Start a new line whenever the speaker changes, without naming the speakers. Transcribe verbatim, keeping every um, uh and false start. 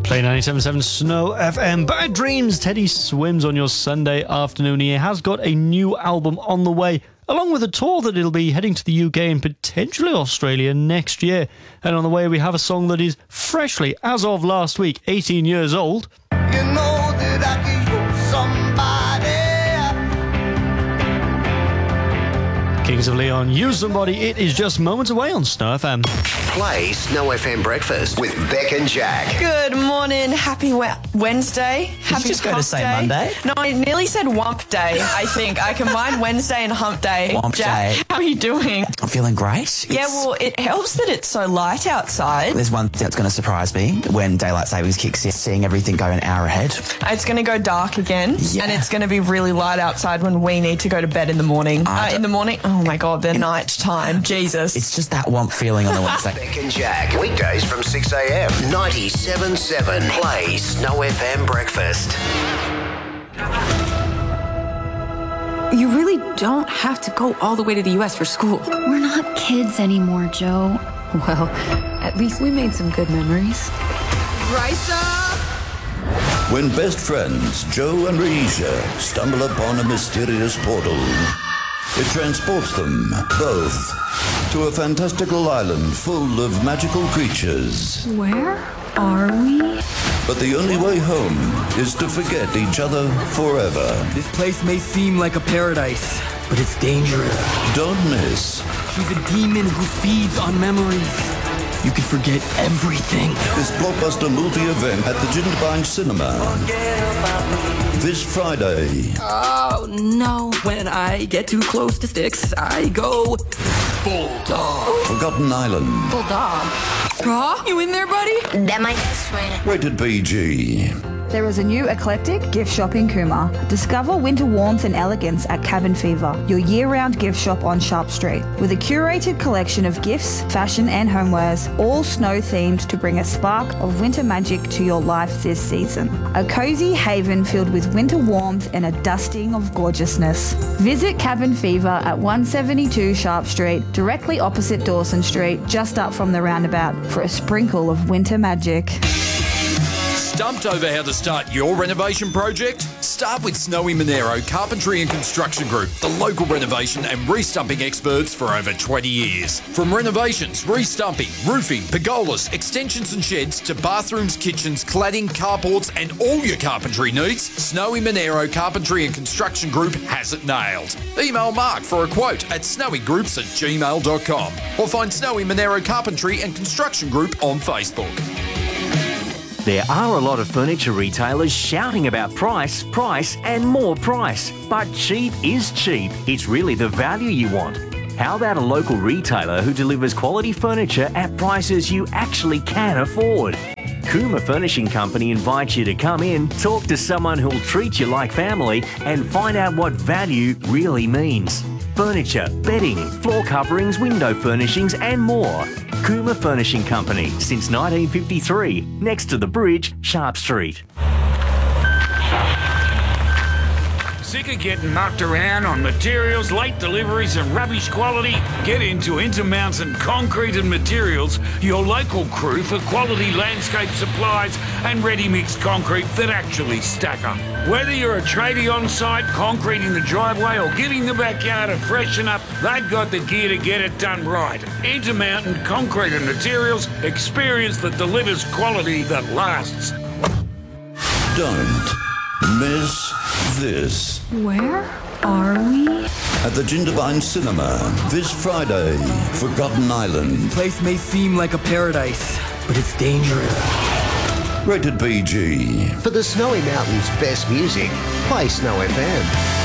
Play ninety-seven point seven Snow F M. Bad Dreams. Teddy Swims on your Sunday afternoon. He has got a new album on the way, along with a tour that he'll be heading to the U K and potentially Australia next year. And on the way, we have a song that is freshly, as of last week, eighteen years old.
You know that I can use somebody.
Kings of Leon, Use Somebody. It is just moments away on Snow F M.
Play Snow F M Breakfast with Beck and Jack.
Good morning. Happy we- Wednesday. Happy
you just go to
hump
say
day.
Monday?
No, I nearly said Wump Day, I think. I combined Wednesday and Hump Day.
Wump
Jack,
Day.
how are you doing?
I'm feeling great.
Yeah,
It's-
well, it helps that it's so light outside.
There's one thing that's going to surprise me when daylight savings kicks in, seeing everything go an hour ahead.
It's going to go dark again,
Yeah.
and it's going to be really light outside when we need to go to bed in the morning.
I
Uh,
d-
in the morning? Oh, my God, the night time. Jesus.
It's just that womp feeling on the Wednesday.
Beck and Jack. Weekdays from six a.m. ninety-seven point seven. Play Snow F M Breakfast.
You really don't have to go all the way to the U S for school.
We're not kids anymore, Joe.
Well, at least we made some good memories.
When best friends Joe and Reisha stumble upon a mysterious portal, it transports them both to a fantastical island full of magical creatures.
Where are we?
But the only way home is to forget each other forever.
This place may seem like a paradise, but it's dangerous.
Don't miss
She's a demon who feeds on memories. You can forget everything.
this blockbuster movie event at the Jindabyne Cinema this Friday.
Oh no. When I get too close to sticks, I go bulldog.
Forgotten Island.
Bulldog. Raw, you in there, buddy?
That my best friend.
Rated P G.
There is a new eclectic gift shop in Cooma. Discover winter warmth and elegance at Cabin Fever, your year-round gift shop on Sharp Street. With a curated collection of gifts, fashion and homewares, all snow-themed to bring a spark of winter magic to your life this season. A cozy haven filled with winter warmth and a dusting of gorgeousness. Visit Cabin Fever at one seventy-two Sharp Street, directly opposite Dawson Street, just up from the roundabout, for a sprinkle of winter magic.
Stumped over how to start your renovation project? Start with Snowy Monero Carpentry and Construction Group, the local renovation and restumping experts for over twenty years. From renovations, restumping, roofing, pergolas, extensions and sheds to bathrooms, kitchens, cladding, carports and all your carpentry needs, Snowy Monero Carpentry and Construction Group has it nailed. Email Mark for a quote at snowygroups at gmail dot com or find Snowy Monero Carpentry and Construction Group on Facebook.
There are a lot of furniture retailers shouting about price, price and more price. But cheap is cheap. It's really the value you want. How about a local retailer who delivers quality furniture at prices you actually can afford? Cooma Furnishing Company invites you to come in, talk to someone who'll treat you like family and find out what value really means. Furniture, bedding, floor coverings, window furnishings and more. Cooma Furnishing Company since nineteen fifty-three, next to the bridge, Sharp Street.
Sick of getting knocked around on materials, late deliveries and rubbish quality? Get into Intermountain Concrete and Materials, your local crew for quality landscape supplies and ready-mix concrete that actually stack up. Whether you're a tradie on site, concreting the driveway or giving the backyard a freshen up, they've got the gear to get it done right. Intermountain Concrete and Materials, experience that delivers quality that lasts.
Don't miss this.
Where are we?
At the Jindabyne Cinema this Friday. Forgotten Island.
This place may seem like a paradise, but it's dangerous.
Rated P G.
For the Snowy Mountains' best music, play Snow F M.